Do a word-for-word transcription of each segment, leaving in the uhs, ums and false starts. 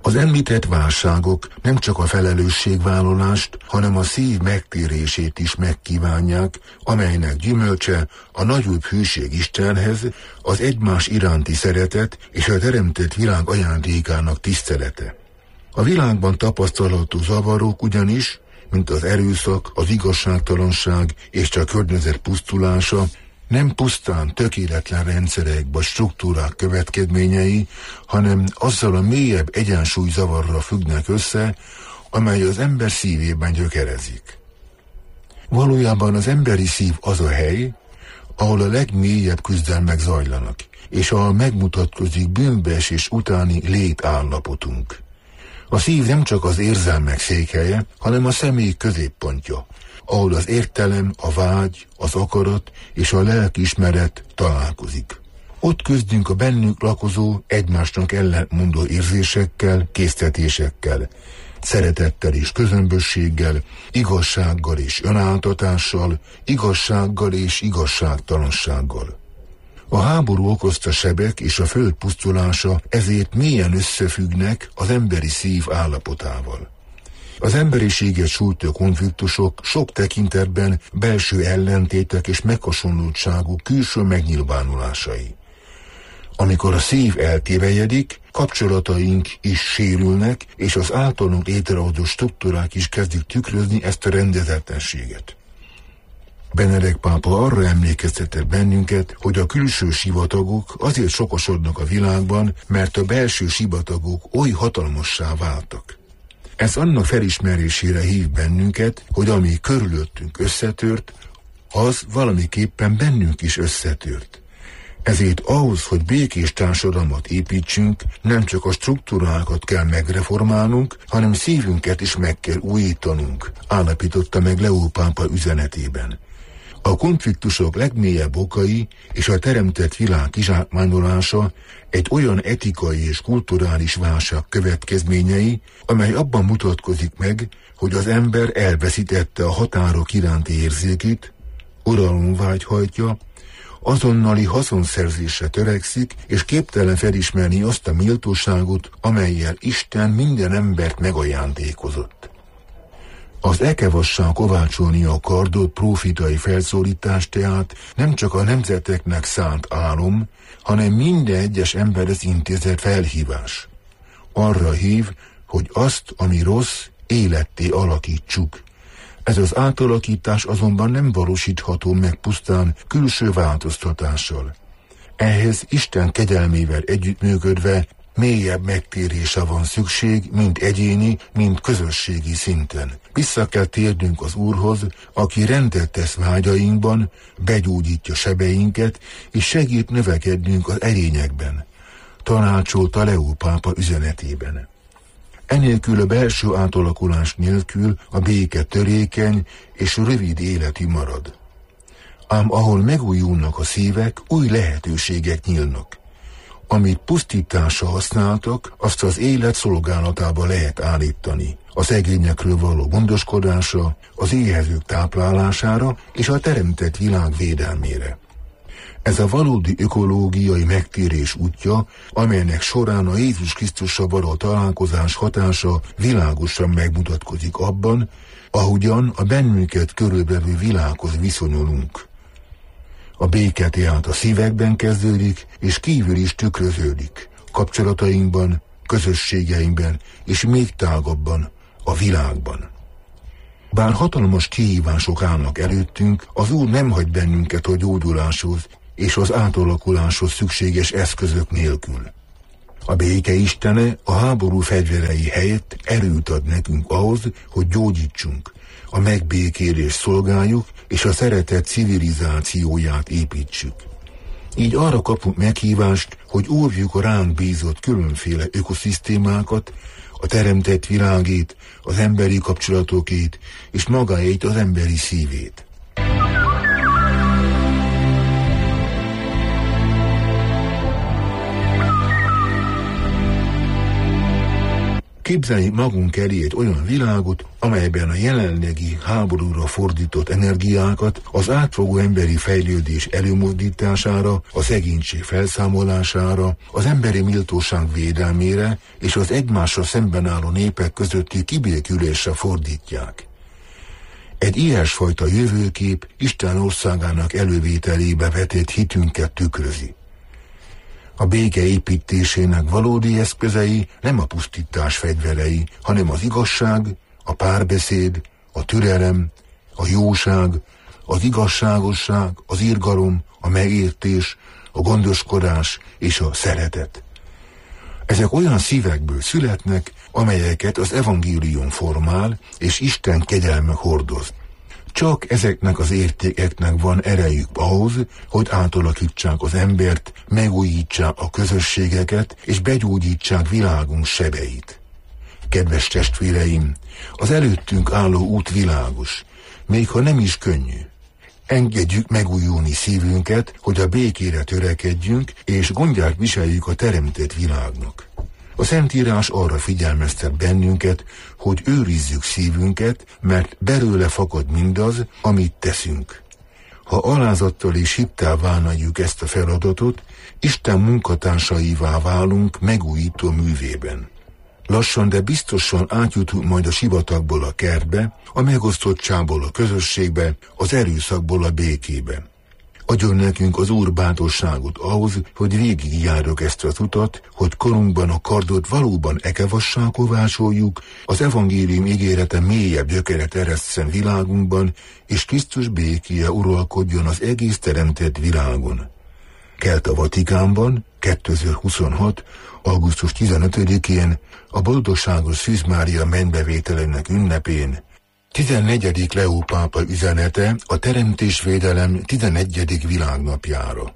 Az említett válságok nem csak a felelősségvállalást, hanem a szív megtérését is megkívánják, amelynek gyümölcse a nagyobb hűség Istenhez, az egymás iránti szeretet és a teremtett világ ajándékának tisztelete. A világban tapasztalható zavarok ugyanis, mint az erőszak, az igazságtalanság és a környezet pusztulása, nem pusztán tökéletlen rendszerek vagy struktúrák következményei, hanem azzal a mélyebb egyensúlyzavarra függnek össze, amely az ember szívében gyökerezik. Valójában az emberi szív az a hely, ahol a legmélyebb küzdelmek zajlanak, és ahol megmutatkozik bűnbeesés utáni létállapotunk. A szív nem csak az érzelmek székhelye, hanem a személy középpontja, ahol az értelem, a vágy, az akarat és a lelkiismeret találkozik. Ott küzdünk a bennünk lakozó, egymásnak ellentmondó érzésekkel, késztetésekkel, szeretettel és közömbösséggel, igazsággal és önáltatással, igazsággal és igazságtalansággal. A háború okozta sebek és a föld pusztulása ezért mélyen összefüggnek az emberi szív állapotával. Az emberiséget sújtó konfliktusok sok tekintetben belső ellentétek és meghasonlultságú külső megnyilvánulásai. Amikor a szív eltévejedik, kapcsolataink is sérülnek, és az általunk létrehozott struktúrák is kezdik tükrözni ezt a rendezetlenséget. Benedek pápa arra emlékeztetett bennünket, hogy a külső sivatagok azért sokasodnak a világban, mert a belső sivatagok oly hatalmassá váltak. Ez annak felismerésére hív bennünket, hogy ami körülöttünk összetört, az valamiképpen bennünk is összetört. Ezért ahhoz, hogy békés társadalmat építsünk, nem csak a struktúrákat kell megreformálnunk, hanem szívünket is meg kell újítanunk, állapította meg Leó pápa üzenetében. A konfliktusok legmélyebb okai és a teremtett világ kizsákmányolása egy olyan etikai és kulturális válság következményei, amely abban mutatkozik meg, hogy az ember elveszítette a határok iránti érzékét, uralomvágy hajtja, azonnali haszonszerzésre törekszik, és képtelen felismerni azt a méltóságot, amellyel Isten minden embert megajándékozott. Az ekevassal kovácsolni a kardot prófitai felszólítás tehát nem csak a nemzeteknek szánt álom, hanem minden egyes emberhez intézett felhívás. Arra hív, hogy azt, ami rossz, életté alakítsuk. Ez az átalakítás azonban nem valósítható meg pusztán külső változtatással. Ehhez Isten kegyelmével együttműködve mélyebb megtérésre van szükség, mind egyéni, mind közösségi szinten. Vissza kell térnünk az Úrhoz, aki rendet tesz vágyainkban, begyógyítja sebeinket, és segít növekednünk az erényekben. Tanácsolta Leó pápa üzenetében. Enélkül a belső átalakulás nélkül a béke törékeny és rövid életű marad. Ám ahol megújulnak a szívek, új lehetőségek nyílnak. Amit pusztításra használtak, azt az élet szolgálatába lehet állítani. A szegényekről való gondoskodásra, az éhezők táplálására és a teremtett világ védelmére. Ez a valódi ökológiai megtérés útja, amelynek során a Jézus Krisztussal való találkozás hatása világosan megmutatkozik abban, ahogyan a bennünket körülbelül világhoz viszonyulunk. A béke tehát a szívekben kezdődik, és kívül is tükröződik, kapcsolatainkban, közösségeinkben, és még tágabban, a világban. Bár hatalmas kihívások állnak előttünk, az Úr nem hagy bennünket a gyógyuláshoz és az átalakuláshoz szükséges eszközök nélkül. A béke istene a háború fegyverei helyett erőt ad nekünk ahhoz, hogy gyógyítsunk, a megbékélést szolgáljuk, és a szeretet civilizációját építsük. Így arra kapunk meghívást, hogy óvjuk a ránk bízott különféle ökoszisztémákat, a teremtett világét, az emberi kapcsolatokét, és magáét az emberi szívét. Képzelni magunk elé egy olyan világot, amelyben a jelenlegi háborúra fordított energiákat az átfogó emberi fejlődés előmozdítására, a szegénység felszámolására, az emberi méltóság védelmére és az egymással szemben álló népek közötti kibékülésre fordítják. Egy ilyesfajta jövőkép Isten országának elővételébe vetett hitünket tükrözi. A béke építésének valódi eszközei nem a pusztítás fegyverei, hanem az igazság, a párbeszéd, a türelem, a jóság, az igazságosság, az irgalom, a megértés, a gondoskodás és a szeretet. Ezek olyan szívekből születnek, amelyeket az evangélium formál, és Isten kegyelme hordoz. Csak ezeknek az értékeknek van erejük ahhoz, hogy átalakítsák az embert, megújítsák a közösségeket, és begyógyítsák világunk sebeit. Kedves testvéreim, az előttünk álló út világos, még ha nem is könnyű. Engedjük megújulni szívünket, hogy a békére törekedjünk, és gondját viseljük a teremtett világnak. A Szentírás arra figyelmeztet bennünket, hogy őrizzük szívünket, mert belőle fakad mindaz, amit teszünk. Ha alázattal és hittel vállaljuk ezt a feladatot, Isten munkatársaivá válunk megújító művében. Lassan, de biztosan átjutunk majd a sivatagból a kertbe, a megosztottságból a közösségbe, az erőszakból a békébe. Adjon nekünk az Úr bátorságot ahhoz, hogy végigjárjuk ezt az utat, hogy korunkban a kardot valóban ekevassá kovácsoljuk, az evangélium ígérete mélyebb gyökeret eresszen világunkban, és Krisztus békéje uralkodjon az egész teremtett világon. Kelt a Vatikánban kétezer-huszonhat. augusztus tizenötödikén a boldogságos Szűz Mária mennybevételének ünnepén tizennegyedik Leó pápa üzenete a teremtésvédelem tizennegyedik világnapjára.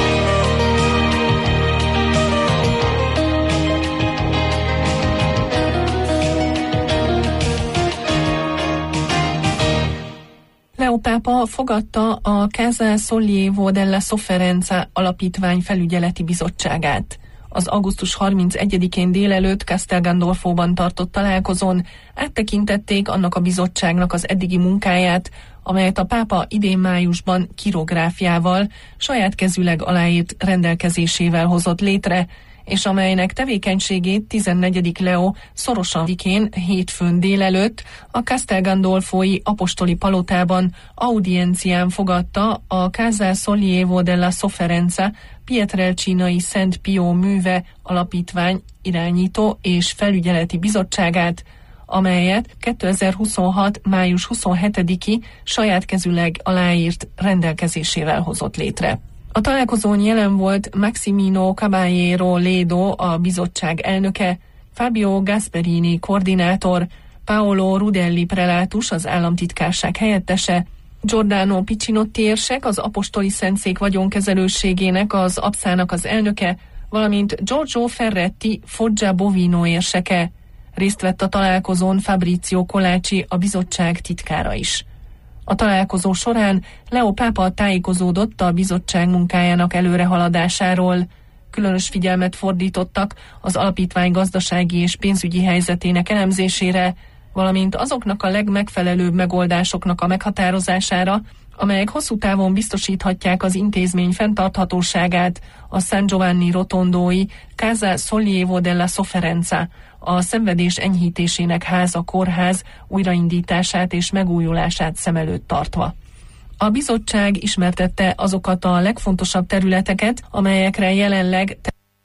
Leó pápa fogadta a Casa Sollievo della Sofferenza alapítvány felügyeleti bizottságát. Az augusztus harmincegyedikén délelőtt Castel Gandolfóban tartott találkozón áttekintették annak a bizottságnak az eddigi munkáját, amelyet a pápa idén májusban kirográfiával, saját kezűleg aláírt rendelkezésével hozott létre, és amelynek tevékenységét tizennegyedik Leó szorosan vikén hétfőn délelőtt a Castel Gandolfói apostoli palotában audiencián fogadta a Casa Sollievo della Sofferenza Pietrelcinai Szent Pió műve alapítvány irányító és felügyeleti bizottságát, amelyet kétezer-huszonhat. május huszonhetediki saját kezűleg aláírt rendelkezésével hozott létre. A találkozón jelen volt Maximino Caballero Ledo, a bizottság elnöke, Fabio Gasperini koordinátor, Paolo Rudelli prelátus, az államtitkárság helyettese, Giordano Piccinotti érsek, az apostoli szentszék vagyonkezelőségének, az abszának az elnöke, valamint Giorgio Ferretti Foggia Bovino érseke. Részt vett a találkozón Fabrizio Colácsi, a bizottság titkára is. A találkozó során Leó pápa tájékozódott a bizottság munkájának előrehaladásáról. Különös figyelmet fordítottak az alapítvány gazdasági és pénzügyi helyzetének elemzésére, valamint azoknak a legmegfelelőbb megoldásoknak a meghatározására, amelyek hosszú távon biztosíthatják az intézmény fenntarthatóságát, a San Giovanni Rotondói Casa Sollievo della Sofferenza, a szenvedés enyhítésének háza kórház újraindítását és megújulását szem előtt tartva. A bizottság ismertette azokat a legfontosabb területeket, amelyekre jelenleg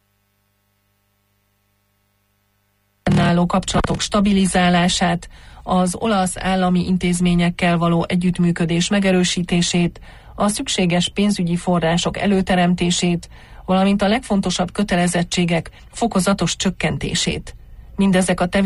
álló kapcsolatok stabilizálását, az olasz állami intézményekkel való együttműködés megerősítését, a szükséges pénzügyi források előteremtését, valamint a legfontosabb kötelezettségek fokozatos csökkentését. Mindezek a tevékenységek